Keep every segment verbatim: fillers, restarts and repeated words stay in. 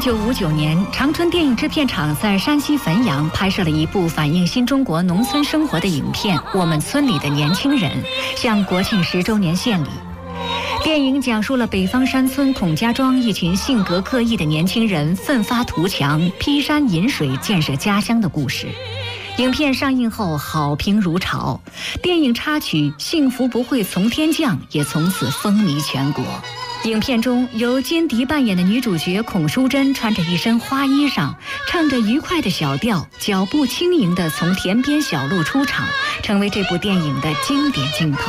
九五九年，长春电影制片厂在山西汾阳拍摄了一部反映新中国农村生活的影片《我们村里的年轻人》，向国庆十周年献礼。电影讲述了北方山村孔家庄一群性格各异的年轻人奋发图强、劈山引水建设家乡的故事。影片上映后好评如潮，电影插曲《幸福不会从天降》也从此风靡全国。影片中由金迪扮演的女主角孔淑珍穿着一身花衣裳，唱着愉快的小调，脚步轻盈地从田边小路出场，成为这部电影的经典镜头。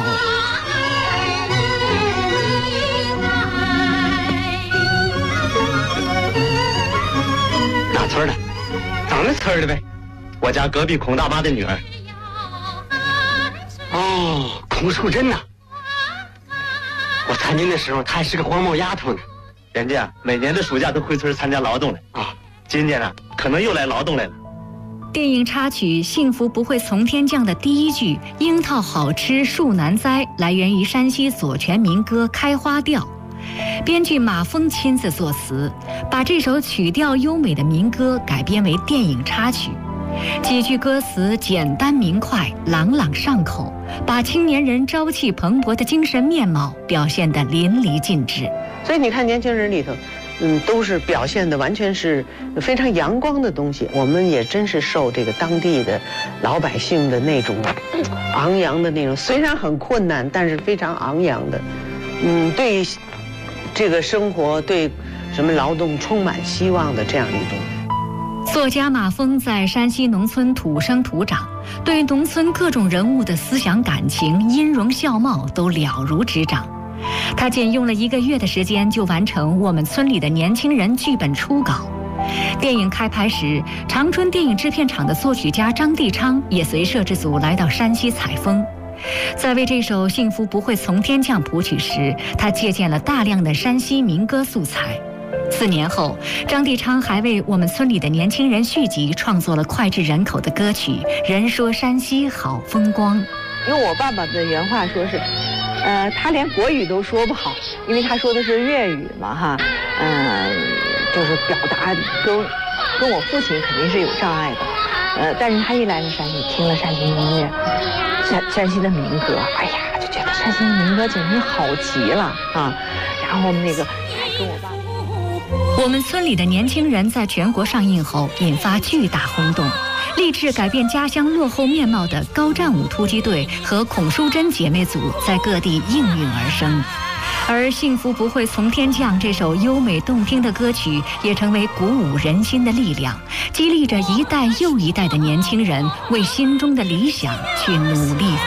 哪村的？咱们村的呗，我家隔壁孔大妈的女儿。哦，孔淑珍呐、啊。我参军的时候，她还是个黄毛丫头呢。人家每年的暑假都回村参加劳动来啊，今年呢、啊，可能又来劳动来了。 电影插曲《幸福不会从天降》的第一句“樱桃好吃树难栽”来源于山西左权民歌《开花调》，编剧马峰亲自作词，把这首曲调优美的民歌改编为电影插曲。几句歌词简单明快，朗朗上口，把青年人朝气蓬勃的精神面貌表现得淋漓尽致。 所以你看年轻人里头，嗯，都是表现的完全是非常阳光的东西。我们也真是受这个当地的老百姓的那种昂扬的那种，虽然很困难，但是非常昂扬的，嗯，对这个生活、对什么劳动充满希望的这样一种。 作家马峰在山西农村土生土长，对农村各种人物的思想感情、音容笑貌都了如指掌。他仅用了一个月的时间就完成《我们村里的年轻人》剧本初稿。电影开拍时，长春电影制片厂的作曲家张地昌也随摄制组来到山西采风。在为这首《幸福不会从天降》谱曲时，他借鉴了大量的山西民歌素材。四年后，张地昌还为我们村里的年轻人续集创作了脍炙人口的歌曲《人说山西好风光》。 用我爸爸的原话说是，呃，他连国语都说不好，因为他说的是粤语嘛，哈，呃，就是表达跟跟我父亲肯定是有障碍的，呃，但是他一来了山西，听了山西音乐，山山西的民歌，哎呀，就觉得山西的民歌简直好极了啊！然后那个还跟我爸爸。 我们村里的年轻人在全国上映后引发巨大轰动，立志改变家乡落后面貌的高战五突击队和孔淑珍姐妹组在各地应运而生。而《幸福不会从天降》这首优美动听的歌曲也成为鼓舞人心的力量，激励着一代又一代的年轻人为心中的理想去努力